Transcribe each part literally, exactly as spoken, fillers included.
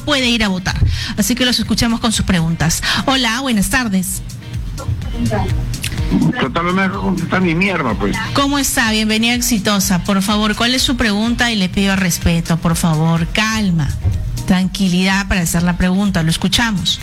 puede ir a votar. Así que los escuchamos con sus preguntas. Hola, buenas tardes. Total, no me deja contestar ni mierda, pues. ¿Cómo está? Bienvenida Exitosa. Por favor, ¿cuál es su pregunta? Y le pido respeto, por favor, calma, tranquilidad para hacer la pregunta. Lo escuchamos.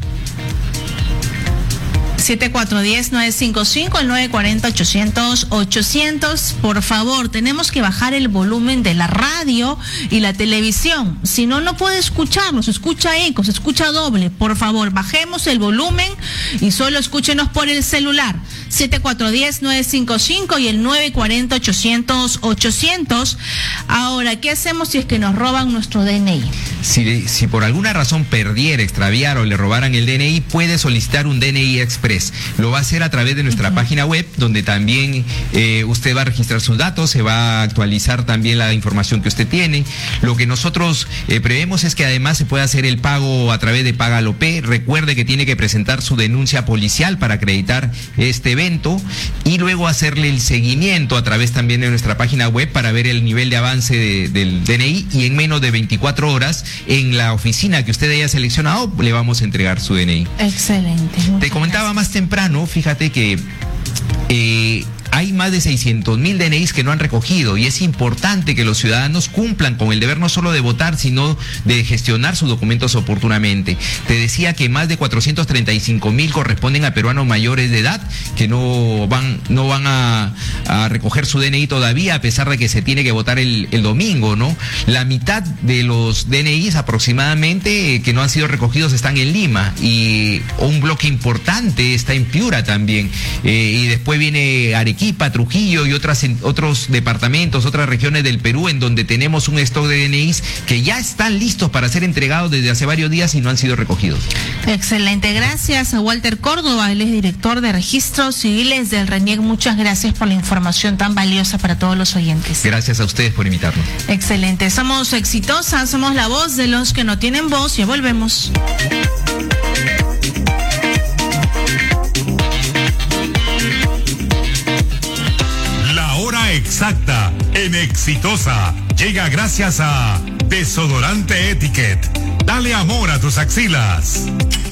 siete cuatro uno cero nueve cinco cinco, el nueve cuatro cero ochocientos ochocientos. Por favor, tenemos que bajar el volumen de la radio y la televisión. Si no, no puede escucharnos, se escucha eco, se escucha doble. Por favor, bajemos el volumen y solo escúchenos por el celular. siete cuatro uno cero nueve cinco cinco y el nueve cuatro cero ochocientos ochocientos. Ahora, ¿qué hacemos si es que nos roban nuestro D N I? Si, si por alguna razón perdiera, extraviara o le robaran el D N I, puede solicitar un D N I Express. Lo va a hacer a través de nuestra uh-huh. página web, donde también eh, usted va a registrar sus datos, se va a actualizar también la información que usted tiene. Lo que nosotros eh, prevemos es que además se pueda hacer el pago a través de Págalo P. Recuerde que tiene que presentar su denuncia policial para acreditar este evento y luego hacerle el seguimiento a través también de nuestra página web para ver el nivel de avance de, del D N I, y en menos de veinticuatro horas en la oficina que usted haya seleccionado le vamos a entregar su D N I. Excelente. Te comentaba gracias. Más temprano, fíjate que eh, hay más de seiscientos mil D N Is que no han recogido, y es importante que los ciudadanos cumplan con el deber no solo de votar, sino de gestionar sus documentos oportunamente. Te decía que más de cuatrocientos treinta y cinco mil corresponden a peruanos mayores de edad que no van no van a, a recoger su D N I todavía, a pesar de que se tiene que votar el, el domingo, ¿no? La mitad de los D N Is aproximadamente eh, que no han sido recogidos están en Lima, y un bloque importante está en Piura también, eh, y después viene Arequipa, Trujillo y otras, otros departamentos, otras regiones del Perú, en donde tenemos un stock de D N Is que ya están listos para ser entregados desde hace varios días y no han sido recogidos. Excelente, gracias a Walter Córdoba, él es director de Registros Civiles del RENIEC. Muchas gracias por la información tan valiosa para todos los oyentes. Gracias a ustedes por invitarnos. Excelente, somos Exitosas, somos la voz de los que no tienen voz. Ya volvemos. Exacta en Exitosa llega gracias a Desodorante Etiquette. Dale amor a tus axilas.